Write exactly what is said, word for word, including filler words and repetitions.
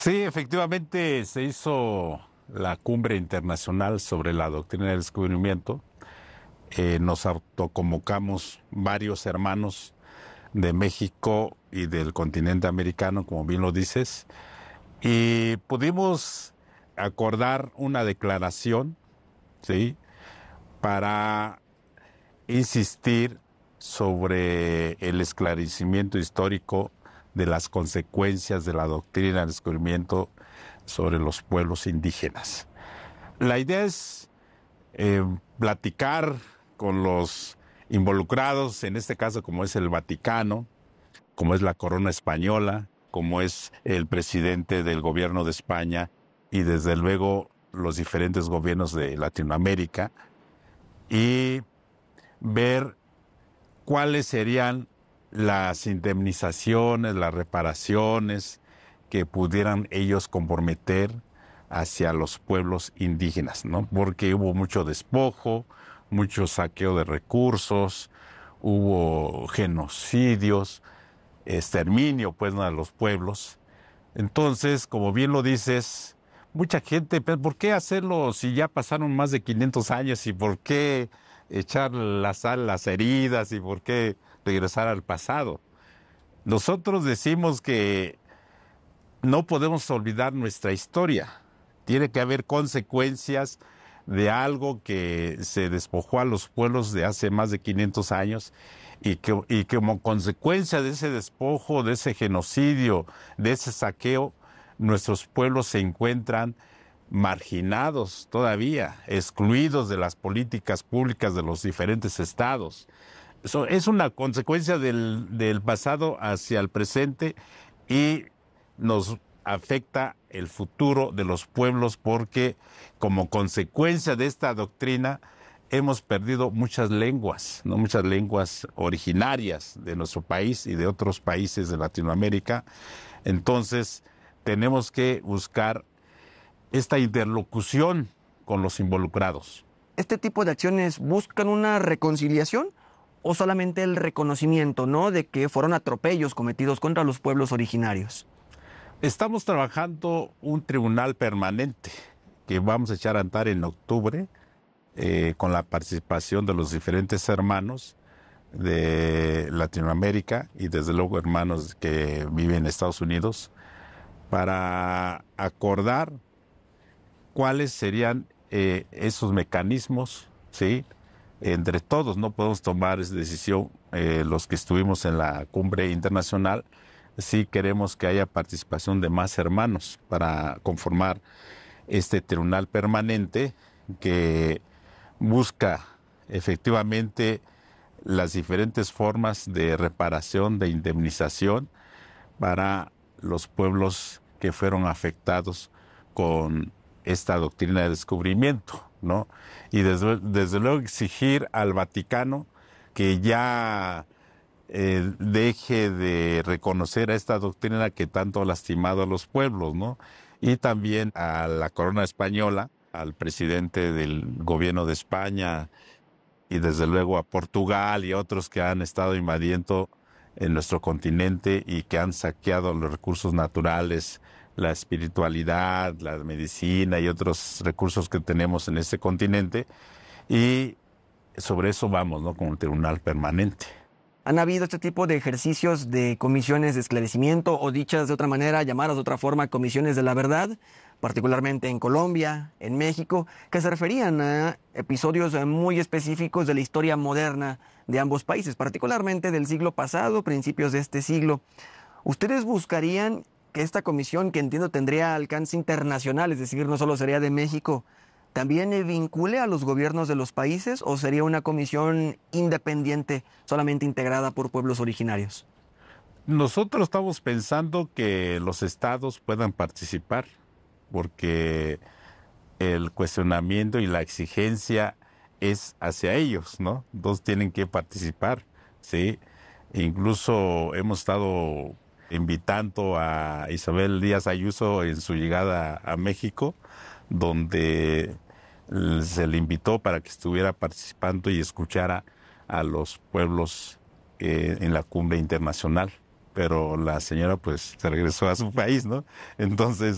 Sí, efectivamente se hizo la cumbre internacional sobre la doctrina del descubrimiento. Eh, nos autoconvocamos varios hermanos de México y del continente americano, como bien lo dices, y pudimos acordar una declaración, ¿sí?, para insistir sobre el esclarecimiento histórico de las consecuencias de la doctrina del descubrimiento sobre los pueblos indígenas. La idea es eh, platicar con los involucrados, en este caso como es el Vaticano, como es la corona española, como es el presidente del gobierno de España y desde luego los diferentes gobiernos de Latinoamérica, y ver cuáles serían las indemnizaciones, las reparaciones que pudieran ellos comprometer hacia los pueblos indígenas, ¿no? Porque hubo mucho despojo, mucho saqueo de recursos, hubo genocidios, exterminio, pues, ¿no?, a los pueblos. Entonces, como bien lo dices, mucha gente, pero ¿por qué hacerlo si ya pasaron más de quinientos años? ¿Y por qué echar la sal a las heridas? ¿Y por qué regresar al pasado? Nosotros decimos que no podemos olvidar nuestra historia. Tiene que haber consecuencias de algo que se despojó a los pueblos de hace más de quinientos años y que, y que como consecuencia de ese despojo, de ese genocidio, de ese saqueo, nuestros pueblos se encuentran marginados todavía, excluidos de las políticas públicas de los diferentes estados. Eso es una consecuencia del, del pasado hacia el presente y nos afecta el futuro de los pueblos porque como consecuencia de esta doctrina hemos perdido muchas lenguas, ¿no? Muchas lenguas originarias de nuestro país y de otros países de Latinoamérica. Entonces tenemos que buscar esta interlocución con los involucrados. ¿Este tipo de acciones buscan una reconciliación o solamente el reconocimiento, ¿no?, de que fueron atropellos cometidos contra los pueblos originarios? Estamos trabajando un tribunal permanente que vamos a echar a andar en octubre eh, con la participación de los diferentes hermanos de Latinoamérica y desde luego hermanos que viven en Estados Unidos para acordar cuáles serían eh, esos mecanismos, ¿sí? Entre todos no podemos tomar esa decisión, eh, los que estuvimos en la cumbre internacional. Sí queremos que haya participación de más hermanos para conformar este tribunal permanente que busca efectivamente las diferentes formas de reparación, de indemnización para los pueblos que fueron afectados con esta doctrina de descubrimiento, ¿no? Y desde, desde luego exigir al Vaticano que ya eh, deje de reconocer a esta doctrina que tanto ha lastimado a los pueblos, ¿no? Y también a la corona española, al presidente del gobierno de España y desde luego a Portugal y otros que han estado invadiendo en nuestro continente y que han saqueado los recursos naturales, la espiritualidad, la medicina y otros recursos que tenemos en este continente. Y sobre eso vamos, ¿no?, con el tribunal permanente. ¿Han habido este tipo de ejercicios de comisiones de esclarecimiento o, dichas de otra manera, llamadas de otra forma, comisiones de la verdad, particularmente en Colombia, en México, que se referían a episodios muy específicos de la historia moderna de ambos países, particularmente del siglo pasado, principios de este siglo? ¿Ustedes buscarían que esta comisión, que entiendo tendría alcance internacional, es decir, no solo sería de México, también vincule a los gobiernos de los países, o sería una comisión independiente solamente integrada por pueblos originarios? Nosotros estamos pensando que los estados puedan participar porque el cuestionamiento y la exigencia es hacia ellos, ¿no? Entonces tienen que participar, ¿sí? E incluso hemos estado invitando a Isabel Díaz Ayuso en su llegada a México, donde se le invitó para que estuviera participando y escuchara a los pueblos eh, en la cumbre internacional. Pero la señora pues se regresó a su país, ¿no? Entonces